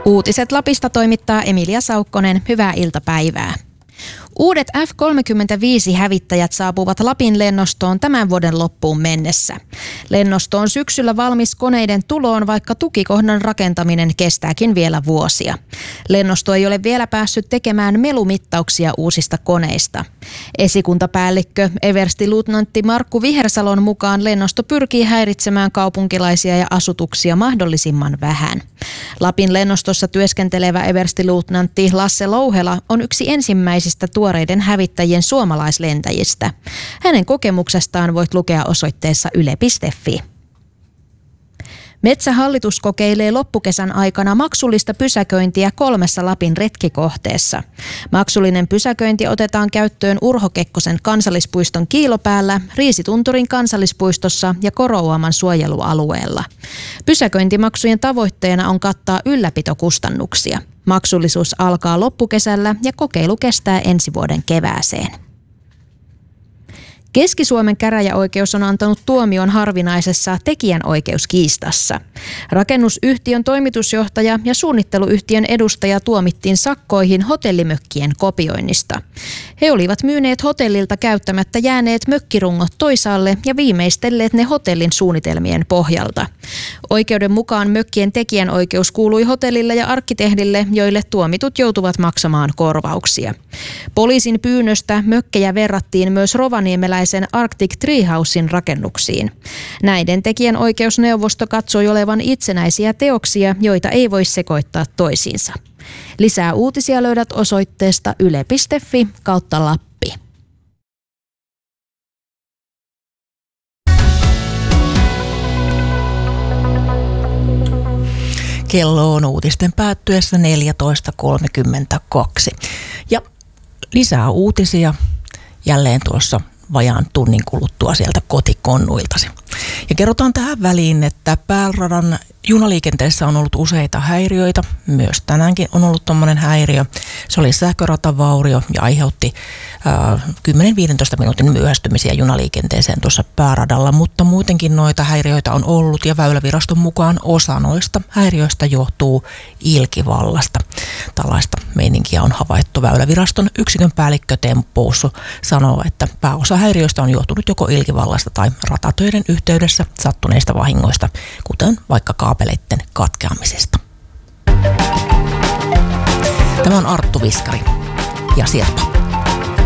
Uutiset Lapista toimittaa Emilia Saukkonen. Hyvää iltapäivää. Uudet F-35-hävittäjät saapuvat Lapin lennostoon tämän vuoden loppuun mennessä. Lennosto on syksyllä valmis koneiden tuloon, vaikka tukikohdan rakentaminen kestääkin vielä vuosia. Lennosto ei ole vielä päässyt tekemään melumittauksia uusista koneista. Esikuntapäällikkö everstiluutnantti Markku Vihersalon mukaan lennosto pyrkii häiritsemään kaupunkilaisia ja asutuksia mahdollisimman vähän. Lapin lennostossa työskentelevä everstiluutnantti Lasse Louhela on yksi ensimmäisistä tuoreiden hävittäjien suomalaislentäjistä. Hänen kokemuksestaan voit lukea osoitteessa yle.fi. Metsähallitus kokeilee loppukesän aikana maksullista pysäköintiä 3 Lapin retkikohteessa. Maksullinen pysäköinti otetaan käyttöön Urho Kekkosen kansallispuiston Kiilopäällä, Riisitunturin kansallispuistossa ja Korouaman suojelualueella. Pysäköintimaksujen tavoitteena on kattaa ylläpitokustannuksia. Maksullisuus alkaa loppukesällä ja kokeilu kestää ensi vuoden kevääseen. Keski-Suomen käräjäoikeus on antanut tuomion harvinaisessa tekijänoikeuskiistassa. Rakennusyhtiön toimitusjohtaja ja suunnitteluyhtiön edustaja tuomittiin sakkoihin hotellimökkien kopioinnista. He olivat myyneet hotellilta käyttämättä jääneet mökkirungot toisaalle ja viimeistelleet ne hotellin suunnitelmien pohjalta. Oikeuden mukaan mökkien tekijänoikeus kuului hotellille ja arkkitehdille, joille tuomitut joutuvat maksamaan korvauksia. Poliisin pyynnöstä mökkejä verrattiin myös rovaniemeläisen Arctic Treehousen rakennuksiin. Näiden tekijänoikeusneuvosto katsoi olevan itsenäisiä teoksia, joita ei voi sekoittaa toisiinsa. Lisää uutisia löydät osoitteesta yle.fi/Lappi. Kello on uutisten päättyessä 14.32. Ja lisää uutisia jälleen tuossa vajaan tunnin kuluttua sieltä kotikonnuiltasi. Ja kerrotaan tähän väliin, että pääradan junaliikenteessä on ollut useita häiriöitä. Myös tänäänkin on ollut tommoinen häiriö. Se oli sähköratavaurio ja aiheutti 10-15 minuutin myöhästymisiä junaliikenteeseen tuossa pääradalla, mutta muutenkin noita häiriöitä on ollut ja Väyläviraston mukaan osa noista häiriöistä johtuu ilkivallasta. Tällaista meininkiä on havaittu. Väyläviraston yksikön päällikkö Teemu Poussu sanoo, että pääosa häiriöistä on johtunut joko ilkivallasta tai ratatöiden yhteydessä sattuneista vahingoista, kuten vaikka kaapeleiden katkeamisesta. Tämä on Arttu Viskari ja Sirpa.